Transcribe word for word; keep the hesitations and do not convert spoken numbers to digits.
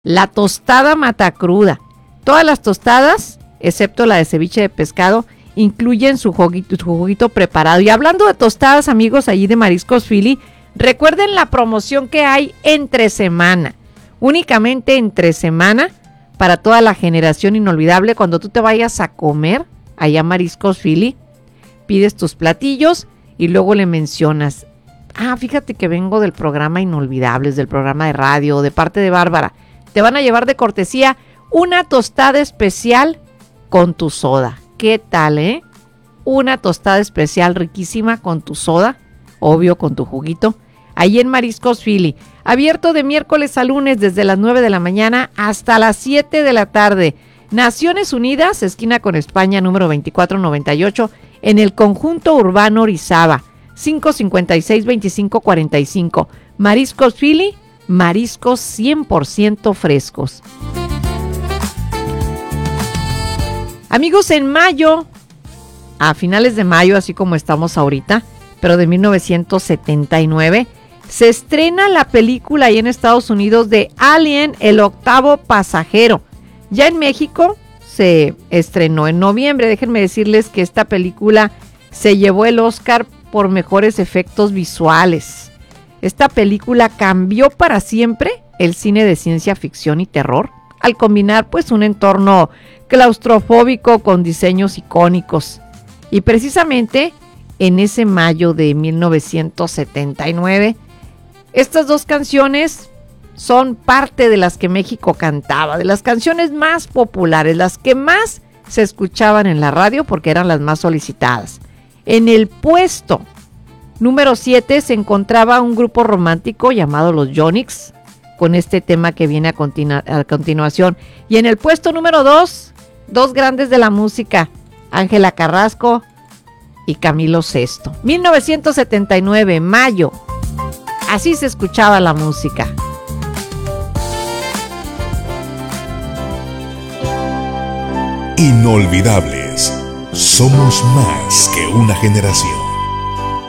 La tostada matacruda. Todas las tostadas, excepto la de ceviche de pescado, incluyen su juguito, su juguito preparado. Y hablando de tostadas, amigos, allí de Mariscos Philly, recuerden la promoción que hay entre semana. Únicamente entre semana, para toda la generación inolvidable, cuando tú te vayas a comer allá a Mariscos Philly, pides tus platillos y luego le mencionas, ah, fíjate que vengo del programa Inolvidables, del programa de radio, de parte de Bárbara. Te van a llevar de cortesía una tostada especial con tu soda. ¿Qué tal, eh? Una tostada especial riquísima con tu soda, obvio con tu juguito, ahí en Mariscos Philly. Abierto de miércoles a lunes desde las nueve de la mañana hasta las siete de la tarde. Naciones Unidas, esquina con España, número veinticuatro noventa y ocho, en el conjunto urbano Orizaba, cinco cincuenta y seis, veinticinco cuarenta y cinco. Mariscos Philly, mariscos cien por ciento frescos. Amigos, en mayo, a finales de mayo, así como estamos ahorita, pero de mil novecientos setenta y nueve, se estrena la película ahí en Estados Unidos de Alien, el octavo pasajero. Ya en México se estrenó en noviembre. Déjenme decirles que esta película se llevó el Oscar por mejores efectos visuales. Esta película cambió para siempre el cine de ciencia ficción y terror al combinar pues un entorno claustrofóbico con diseños icónicos. Y precisamente en ese mayo de mil novecientos setenta y nueve, estas dos canciones son parte de las que México cantaba, de las canciones más populares, las que más se escuchaban en la radio porque eran las más solicitadas. En el puesto número siete se encontraba un grupo romántico llamado Los Yonix, con este tema que viene a, continu- a continuación. Y en el puesto número dos, dos grandes de la música, Ángela Carrasco y Camilo Sesto. mil novecientos setenta y nueve, mayo. Así se escuchaba la música. Inolvidables. Somos más que una generación.